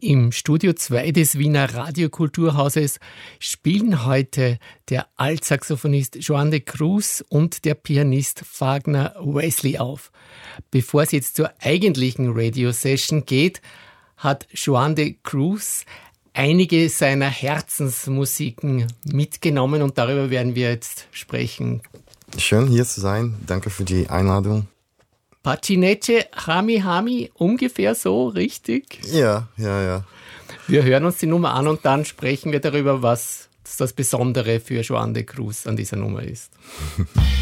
Im Studio 2 des Wiener Radiokulturhauses spielen heute der Altsaxophonist Joan de Cruz und der Pianist Wagner Wesley auf. Bevor es jetzt zur eigentlichen Radio-Session geht, hat Joan de Cruz einige seiner Herzensmusiken mitgenommen und darüber werden wir jetzt sprechen. Schön hier zu sein. Danke für die Einladung. Pacineche Hami Hami, ungefähr so, richtig? Ja. Wir hören uns die Nummer an und dann sprechen wir darüber, was das Besondere für Joan de Cruz an dieser Nummer ist.